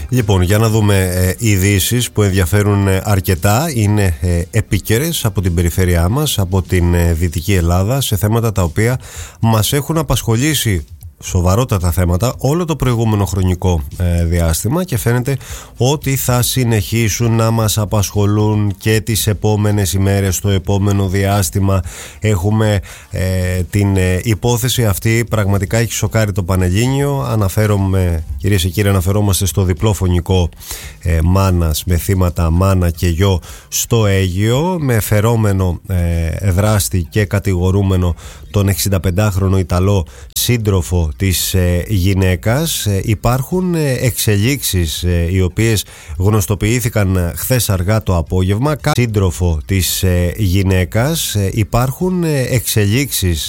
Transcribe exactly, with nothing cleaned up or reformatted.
Λοιπόν, για να δούμε ε, ειδήσεις που ενδιαφέρουν ε, αρκετά, είναι ε, επίκαιρες από την περιφέρειά μας, από την ε, Δυτική Ελλάδα, σε θέματα τα οποία μας έχουν απασχολήσει, σοβαρότατα θέματα, όλο το προηγούμενο χρονικό ε, διάστημα, και φαίνεται ότι θα συνεχίσουν να μας απασχολούν και τις επόμενες ημέρες, το επόμενο διάστημα. Έχουμε ε, την ε, υπόθεση αυτή, πραγματικά έχει σοκάρει το Πανελλήνιο. Αναφέρομαι, κυρίες και κύριοι, αναφερόμαστε στο διπλό φωνικό ε, μάνας με θύματα μάνα και γιο στο Αίγυο, με φερόμενο ε, δράστη και κατηγορούμενο τον εξηνταπεντάχρονο Ιταλό σύντροφο της ε, γυναίκας. Ε, υπάρχουν ε, εξελίξεις ε, οι οποίες γνωστοποιήθηκαν ε, χθες αργά το απόγευμα. Σύντροφο της ε, γυναίκας. Ε, υπάρχουν ε, εξελίξεις